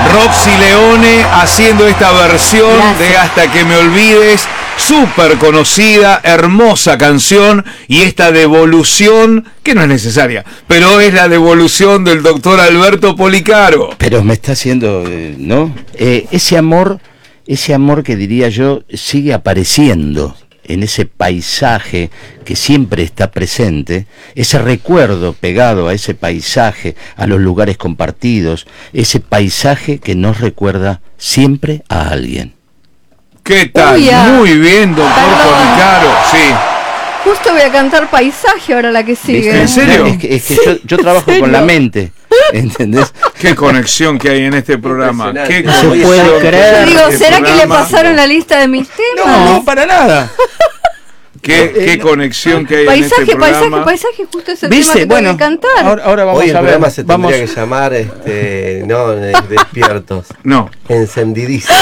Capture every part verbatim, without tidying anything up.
Roxy Leone haciendo esta versión Gracias. de Hasta que me olvides, súper conocida, hermosa canción, y esta devolución, que no es necesaria, pero es la devolución del doctor Alberto Policaro. Pero me está haciendo, eh, ¿no? Eh, ese amor, ese amor que diría yo, sigue apareciendo en ese paisaje que siempre está presente, ese recuerdo pegado a ese paisaje, a los lugares compartidos, ese paisaje que nos recuerda siempre a alguien. ¿Qué tal? Uy, Muy bien, doctor Policaro, sí. Justo voy a cantar Paisaje ahora la que sigue. ¿En serio? Es que, es que sí, yo, yo trabajo con la mente, ¿entendés? Qué conexión que hay en este programa. Qué no se puede creer. Digo, ¿será programa? que le pasaron la lista de mis temas? No, no, para nada. Qué, qué conexión que hay paisaje, en este programa. Paisaje, paisaje, justo es el ¿Viste? tema que bueno, tengo que cantar. Ahora, ahora vamos Hoy a ver. el programa se vamos. tendría que llamar, este, no, despiertos. No. Encendidísimo.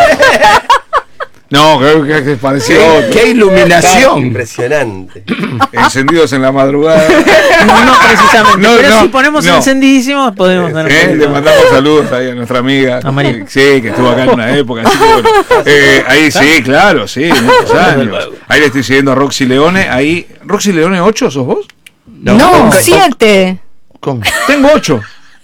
No, creo que parecía otro. ¡Qué iluminación! Impresionante. Encendidos en la madrugada. No, no precisamente. No, pero no, si ponemos no. encendidísimos, podemos tener. Eh, le mandamos saludos ahí a nuestra amiga. A María. Sí, que estuvo acá en una época. Así que bueno. eh, ahí sí, claro, sí, muchos años. Ahí le estoy siguiendo a Roxy Leone. Ahí, ¿Roxy Leone ocho sos vos? No, siete. ¿Cómo? Tengo ocho.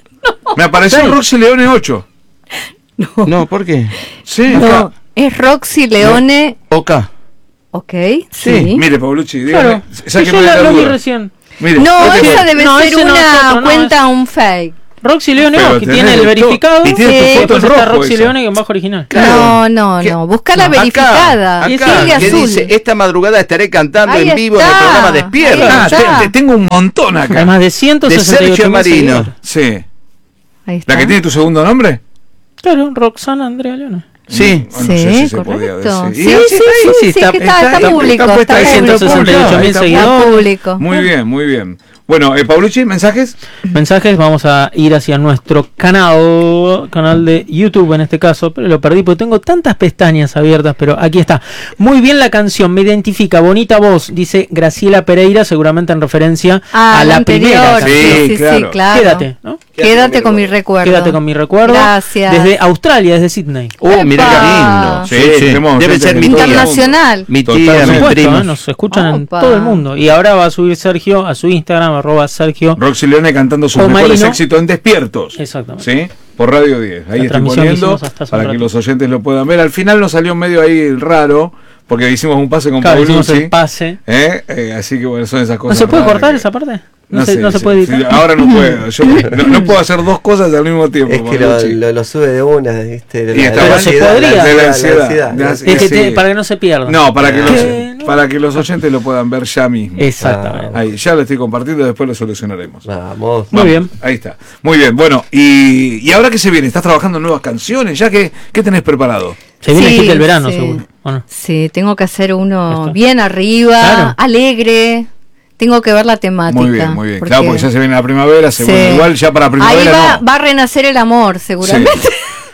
Me apareció sí. Roxy Leone ocho. No. No, ¿por qué? Sí, no. acá. Es Roxy Leone. Oca. Ok, sí. sí. Mire, Paulucci, dígame. Claro. Yo la, lo vi recién. Mire, no, esa fue? debe no, ser una no, otro, cuenta, no, es... un fake. Roxy Leone, no, que tiene el verificado. Y tiene sí, tu foto en rojo. Roxy esa. Leone en bajo original. Claro. No, no, no. Busca la no, verificada. Acá, y acá, es que azul. dice, esta madrugada estaré cantando Ahí en vivo está. en el programa Despierta. Ah, te, te tengo un montón acá. Además de ciento sesenta y ocho de Sergio Marino. Seguidores. Sí. Ahí está. ¿La que tiene tu segundo nombre? Claro, Roxana Andrea Leone. Sí, bueno, sí, no sé si se correcto. podía decir. Sí, Y así sí, está ahí. sí, sí, está- es que está, está- está público. está puesta Está ahí, público. ciento sesenta y ocho mil Está seguidores. Está público. Muy bien, muy bien. Bueno, eh, Paulucci, ¿mensajes? Mensajes, vamos a ir hacia nuestro canal, canal de YouTube en este caso, pero lo perdí porque tengo tantas pestañas abiertas, pero aquí está. Muy bien la canción, me identifica, bonita voz, dice Graciela Pereira, seguramente en referencia Ah, a la anterior. primera canción. Sí, sí, claro. sí, claro. Quédate, ¿no? Quédate con mi recuerdo. Quédate con mi recuerdo. Gracias. Desde Australia, desde Sydney. Oh, mira qué lindo. Sí, Sí, sí. tenemos Debe gente ser de mi todo el tía. Internacional. Mi tía, Totalmente. Por mi supuesto, prima. ¿eh? Nos escuchan Opa. en todo el mundo. Y ahora va a subir Sergio a su Instagram, arroba Sergio. Roxy Leone cantando sus O mejores Marino. éxitos en Despiertos. Exactamente. ¿Sí? Por Radio diez. Ahí La estoy transmisión que poniendo hicimos hasta hace para un que ratito. los oyentes lo puedan ver. Al final nos salió medio ahí raro, porque hicimos un pase con Claro, hicimos Paulucci. el pase. ¿Eh? Eh, así que bueno, son esas ¿No cosas. se puede raras cortar que- esa parte? No, No se, sé, no se sí, puede sí, editar. ahora no puedo. Yo no, no puedo hacer dos cosas al mismo tiempo. Es que lo, Paulucci. lo, lo sube de una, ¿viste? De Y la- está la Pero se ansiedad, podría. la De la ansiedad, la ansiedad. ansiedad. De la- Es que sí. te- para que no se pierda. No, para que, ¿Qué? los, No. para que los oyentes lo puedan ver ya mismo. Exactamente. Ahí, ya lo estoy compartiendo, después lo solucionaremos. Vamos. Muy Vamos, bien. Ahí está. Muy bien. Bueno, y, y ahora que se viene, ¿estás trabajando en nuevas canciones? ¿Ya que qué tenés preparado? Se viene Sí, el hit del verano, sí. seguro. ¿O no? Sí, tengo que hacer uno Esto. bien arriba, Claro. alegre. Tengo que ver la temática. Muy bien, muy bien. porque- Claro, porque ya se viene la primavera, seguro. Sí. Igual ya para Ahí primavera va, no. va a renacer el amor, seguramente. Sí.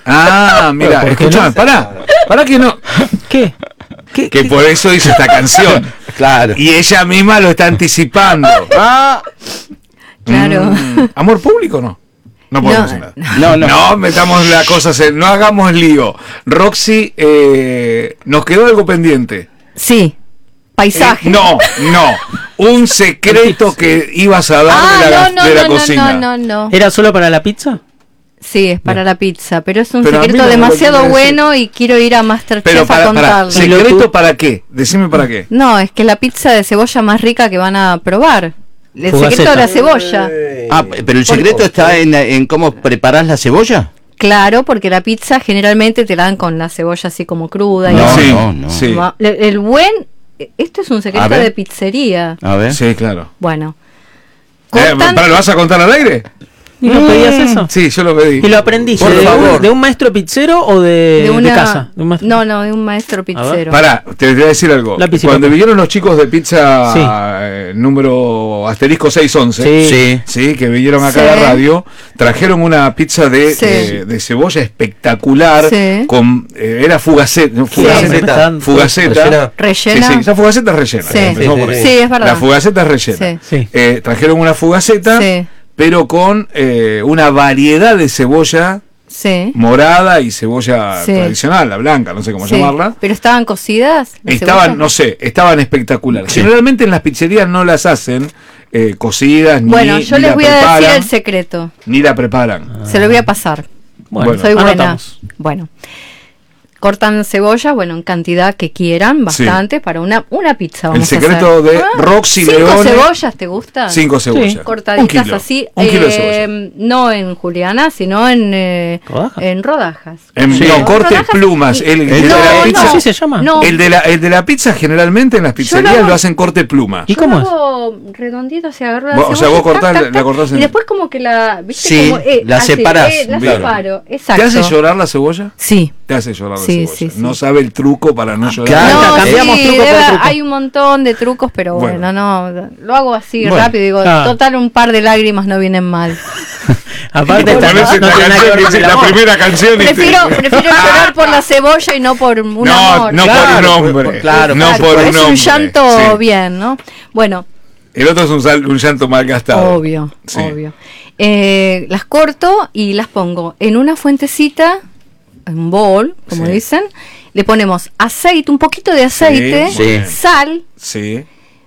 Ah, mira, ¿Por qué escuchá, no? pará. Pará que no. ¿Qué? ¿Qué? Que ¿Qué? por eso hice esta canción. Claro. Y ella misma lo está anticipando. Ah, Claro. Mm, ¿Amor público o no? No podemos No, hacer nada. no, no. No metamos las cosas en, no hagamos lío. Roxy, eh, nos quedó algo pendiente. Sí. Paisaje. Eh, no, no. Un secreto que ibas a dar Ah, de la, no, no, de la no, no, cocina. no, no, no. ¿Era solo para la pizza? Sí, es para la pizza, pero es un Pero a mí secreto no me lo demasiado quiere decir. bueno y quiero ir a Pero Masterchef para, a para, contarlo. ¿secreto para qué? Decime para qué. No, es que la pizza de cebolla más rica que van a probar. El Fugaceta. secreto de la cebolla. Ah, pero el secreto está en, en cómo preparás la cebolla. Claro, porque la pizza generalmente te la dan con la cebolla así como cruda. y No, así. sí, no, no. sí. Ma- El, el buen, esto es un A secreto ver. de pizzería. A ver. Sí, claro. Bueno, Eh, cortan- ¿para, ¿Lo vas a contar al aire? ¿Y no pedías eso? Sí, yo lo pedí. ¿Y lo aprendiste Por de, favor. un, de un maestro pizzero o de, de una de casa? De un maestro- no, no, de un maestro pizzero. Pará, te voy a decir algo. Lápiz y Cuando papel. vinieron los chicos de pizza Sí. eh, número asterisco seiscientos once, Sí. Sí. sí, que vinieron acá Sí. a la radio, trajeron una pizza de, Sí. eh, de cebolla espectacular, Sí. con eh, era fugaceta, fugaceta, Sí. fugaceta. Rellena. Rellena. Sí, sí, esa fugaceta es rellena. Sí. Empezamos Sí, por sí, ahí. sí, es verdad. La fugaceta es rellena. Sí. Sí. Eh, trajeron una fugaceta, Sí. pero con eh, una variedad de cebolla Sí. morada y cebolla Sí. tradicional, la blanca, no sé cómo Sí. llamarla. ¿Pero estaban cocidas? las Estaban, cebollas? no sé, estaban espectaculares. Sí. Generalmente en las pizzerías no las hacen eh, cocidas, Bueno, ni, yo ni les la voy a decir preparan, el secreto. ni la preparan. Se lo voy a pasar. Bueno, Bueno, Soy buena. anotamos. Bueno. Cortan cebolla, bueno, en cantidad que quieran, bastante, para una, una pizza vamos El secreto a hacer. de Roxy ¿Cinco Leone. cebollas te gusta? Cinco cebollas. Sí. Un Cortaditas kilo, así, Un kilo de eh, cebolla. no en juliana, sino en, eh, ¿Rodajas? en rodajas. En- Sí. No, corte Rodajas plumas. y- El, el No, de la no, pizza. ¿Así se llama? No, El de, la, el de la pizza generalmente en las pizzerías hago- lo hacen corte pluma. ¿Y cómo yo es? hago redondito, se agarra la Vos- o sea, cebolla, vos cortás, tac, tac, la- la tac, cortás en- y después como que la, ¿viste? Sí, como, eh, la así, separás, eh, la claro. separo, exacto. ¿Te hace llorar la cebolla? Sí. Te hace llorar la Sí, cebolla. sí, sí. No sabe el truco para no llorar. Claro. No, cambiamos sí, truco por debe- truco. hay un montón de trucos, pero bueno, Bueno. no, lo hago así Bueno, rápido, digo, ah. total un par de lágrimas no vienen mal. Aparte, Y esta- ponés no esta tiene nada que canción, ver con dice el la amor. primera canción y te- Prefiero, prefiero llorar por la cebolla y no por un No, amor. no Claro, por un por- hombre. por- claro, no Exacto, por un es hombre. un llanto Sí. bien, ¿no? Bueno, El otro es un, sal- un llanto mal gastado. obvio, Sí. obvio. Eh, las corto y las pongo en una fuentecita, en un bol, como Sí. dicen. Le ponemos aceite, un poquito de aceite, Sí. sal, Sí.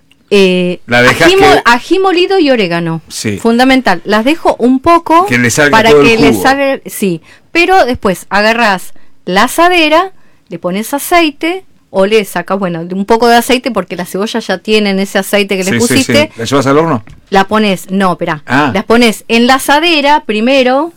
eh, La dejás ají, mo- que- ají molido y orégano. Sí. Fundamental. Las dejo un poco Que le salga para todo el que le jugo. salga, sí. Pero después agarrás la asadera, le pones aceite o le sacas, bueno, un poco de aceite porque las cebollas ya tienen ese aceite que le Sí, sí, pusiste. sí. ¿La llevas al horno? La pones, no, espera, Ah. las pones en la asadera primero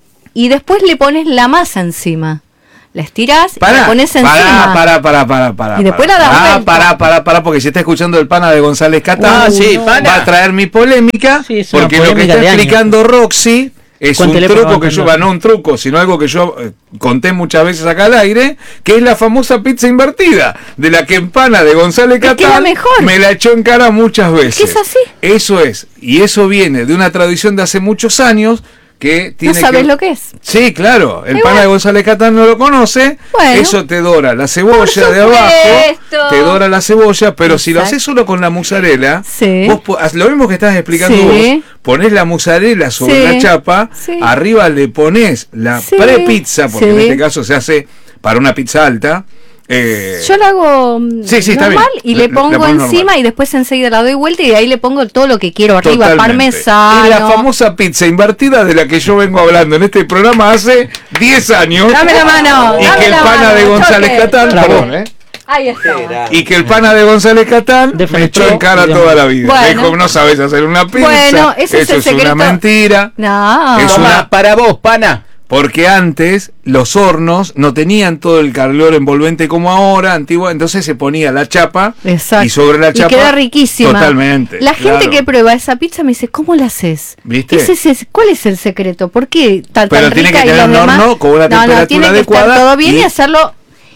y después le pones la masa encima. La estirás y Pará, la pones pará, encima. pará, pará, pará, pará. Y después pará. la das Ah, vuelta. pará, pará, pará, porque si está escuchando el pana de González Catán, Ah, sí, va pana. a traer mi polémica, Sí, es una porque lo que polémica está de años. explicando Roxy es ¿Cuál un teléfono truco va a que yo, entender? no un truco, sino algo que yo eh, conté muchas veces acá al aire, que es la famosa pizza invertida, de la que en pana de González Es que es la Catán mejor. me la echó en cara muchas veces. que es así. Eso es, y eso viene de una tradición de hace muchos años que No tiene sabes que... lo que es. Sí, claro, el Y pana bueno. de González Catán no lo conoce, Bueno. eso te dora la cebolla Por de abajo, supuesto. te dora la cebolla, pero si lo Exacto. haces solo con la mozzarella, Sí. vos po- haz lo mismo que estás explicando Sí. vos, ponés la mozzarella sobre Sí. la chapa, Sí. arriba le ponés la Sí. pre-pizza, porque en Sí. este caso se hace para una pizza alta. eh, Yo lo hago mm, Sí, sí, está normal bien. y le La- la pongo pones encima normal. y después enseguida la doy vuelta y ahí le pongo todo lo que quiero arriba, Totalmente. parmesano. Es la famosa pizza invertida de la que yo vengo hablando en este programa hace diez años. Dame la mano, Y dame que el la pana mano, de González choque. Catán, Bravo. perdón, ¿eh? Ahí está. Era- Y que el pana de González Catán me Defenestró, echó en cara digamos. toda la vida. Bueno. Dijo, no sabes hacer una pizza, Bueno, ese es eso el es secreto. una mentira. No. Es Toma, una- para vos, pana. Porque antes los hornos no tenían todo el calor envolvente como ahora, antigua, entonces se ponía la chapa Exacto. y sobre la chapa Y queda riquísima. Totalmente. La gente claro. que prueba esa pizza me dice, ¿cómo la haces? ¿Viste? Ese es el- ¿Cuál es el secreto? ¿Por qué tan, Pero tan tiene rica que y tener los un demás- horno con una No, no, temperatura tiene que adecuada estar todo bien y, y- hacerlo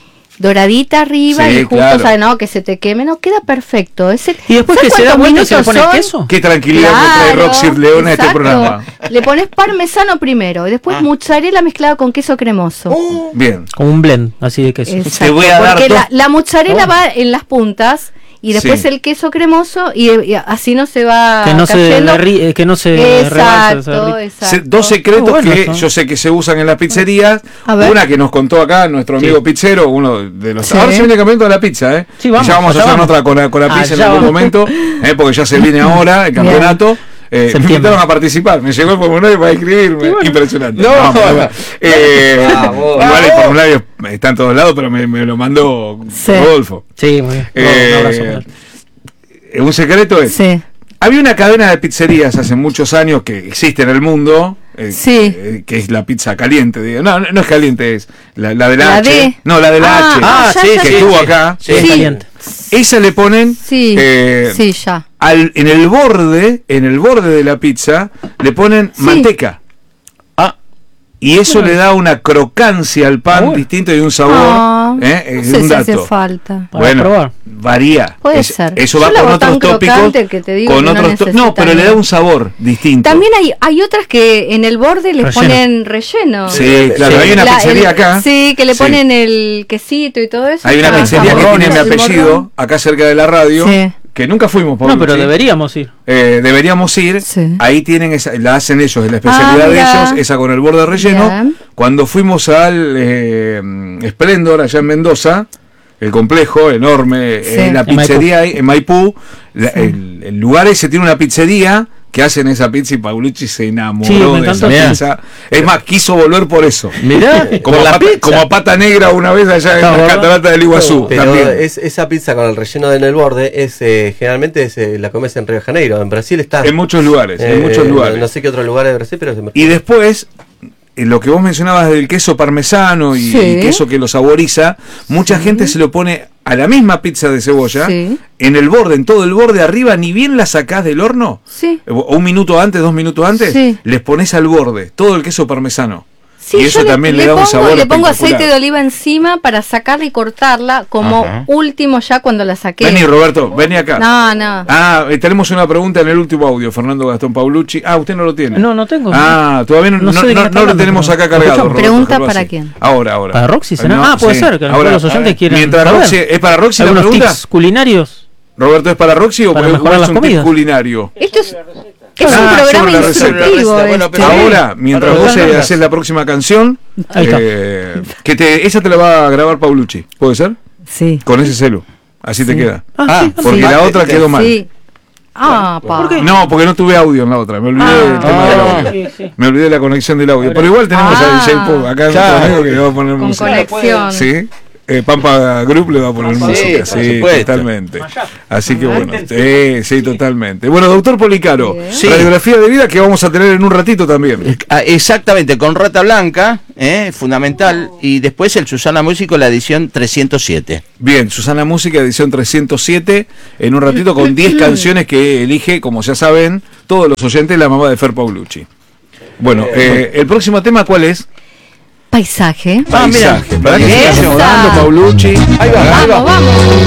doradita arriba Sí, y justo, claro. o sea, no, que se te queme, no, queda perfecto. Ese, Y después ¿sabes que se da cuántos vuelta y se le minutos pone son? queso. Qué tranquilidad me trae Claro, Roxy León a este exacto. programa. Le pones parmesano primero y después Ah. mozzarella mezclada con queso cremoso. Bien. Como un blend, así de queso. Exacto, Te voy a dar porque dos- la, la mozzarella Oh. va en las puntas y después Sí. el queso cremoso y, y así no se va Que no se cayendo. derri- eh, que no se rebalsa, se Exacto, derrite. exacto. Se- dos secretos Muy bueno que eso. yo sé que se usan en las pizzerías. A ver. Una que nos contó acá nuestro amigo Sí. pizzero, uno de los... Sí. Ahora se viene el campeonato de la pizza, ¿eh? Sí, vamos, Y ya vamos a allá hacer vamos. otra con la, con la pizza en Allá algún vamos. momento, ¿eh? Porque ya se viene ahora el campeonato. Eh, me Septiembre. invitaron a participar, me llegó el formulario para inscribirme. Impresionante. No. pero, eh, Bravo. igual el Bravo. formulario está en todos lados, pero me, me lo mandó Sí. Rodolfo. Sí, muy bien. Eh, un abrazo. Manuel. Eh, un secreto es, Sí. había una cadena de pizzerías hace muchos años que existe en el mundo, eh, Sí. eh, que es la pizza caliente. Digo. No, no, no es caliente, es la, la de la, La H. D. No, la de la Ah, H. ah, ya, sí, ya, que sí, ya. estuvo sí. acá. Sí. Es Sí. caliente. Esa le ponen Sí, eh, sí, ya. al, en el borde, en el borde de la pizza, le ponen Sí. manteca. Ah, Y eso le da una crocancia al pan Ah, bueno. distinto y un sabor. Ah, ¿eh? no Es sé un si hace dato. falta. Para Bueno, probar. varía. Puede Es- ser. Eso Yo va la con hago tan otros tópicos. crocante que te digo con que no otros to- no, necesita pero le da nada. un sabor distinto. También hay, hay otras que en el borde le Relleno. ponen relleno. Sí, claro, Sí. hay una La- pizzería el- acá. Sí, que le Sí. ponen el quesito y todo eso. Hay una Está- pizzería está que bueno. tiene mi El apellido, morrón. acá cerca de la radio, Sí. que nunca fuimos, Paulucci. No, pero deberíamos ir. Eh, deberíamos ir. Sí. Ahí tienen esa, la hacen ellos, es la especialidad Ah, de mirá. ellos, esa con el borde relleno. Bien. Cuando fuimos al eh, Splendor allá en Mendoza, el complejo enorme, Sí. en la En pizzería ahí, en Maipú, la- el, el lugar ese tiene una pizzería que hacen esa pizza y Paulucci se enamoró Sí, me de encantó. esa Mirá. pizza. Es más, quiso volver por eso. Mirá, Como con a, la pata, pizza. como a Pata Negra una vez allá en Está las gordo. cataratas del Iguazú. Pero también. es, esa pizza con el relleno en el borde es eh, generalmente es, eh, la comes en Río de Janeiro. En Brasil está. En muchos lugares, en Eh, muchos lugares. No sé qué otro lugar de Brasil, pero se me Y después, eh, lo que vos mencionabas del queso parmesano y, Sí. y queso que lo saboriza, mucha gente se lo pone a la misma pizza de cebolla, Sí. en el borde, en todo el borde arriba, ni bien la sacás del horno, Sí. o un minuto antes, dos minutos antes, Sí. les pones al borde todo el queso parmesano. Sí, y eso yo también le, da pongo, un sabor le pongo espectacular. aceite de oliva encima para sacarla y cortarla como Ajá. último ya cuando la saqué. Vení, Roberto, vení acá. No, no. Ah, eh, tenemos una pregunta en el último audio, Fernando Gastón Paulucci. Ah, usted no lo tiene. No, no tengo. Ah, todavía no, No no, sé de qué no- me está no lo hablando, tenemos pero- acá cargado. Escuchame. Roberto, Pregunta déjalo para así. quién. Ahora, ahora. ¿Para Roxy será? Ah, puede ser, que a lo mejor los oyentes quieren Mientras saber. Roxy, ¿es para Roxy la ¿Algunos pregunta? tips culinarios? Roberto, ¿es para Roxy o Para o mejorar es las un tip comidas. culinario? Esto es, es Ah, un programa sobre la receta. instructivo. Bueno, este. pero- Ahora, mientras Para vos los eh, grandes. haces la próxima canción, Ahí está. eh, que te, esa te la va a grabar Paulucci, ¿puede ser? Sí. Con ese celu, así te queda. Ah, Ah, sí, Porque Sí. la otra quedó mal. Sí. Ah, pa. ¿Por qué? No, porque no tuve audio en la otra, me olvidé Ah. del tema del audio. Sí, sí. Me olvidé de la conexión del audio. Pero igual tenemos Ah. a D J Pop, acá Claro. nuestro amigo que le va a poner Con música. conexión. Sí. Eh, Pampa Group le va a poner Sí, música, por sí, supuesto. totalmente. Así que bueno, sí, sí, totalmente. Bueno, doctor Policaro, Bien. Sí. radiografía de vida que vamos a tener en un ratito también. Ah, exactamente, con Rata Blanca, eh, fundamental, y después el Susana Músico, la edición trescientos siete. Bien, Susana Música, edición trescientos siete, en un ratito con diez canciones que elige, como ya saben, todos los oyentes, la mamá de Fer Paulucci. Bueno, eh, el próximo tema, ¿cuál es? Paisaje. Ah, mira. Paisaje. ¿Para qué se está Esa. acomodando, Paulucci? Ahí va, ahí va. Vamos, vamos.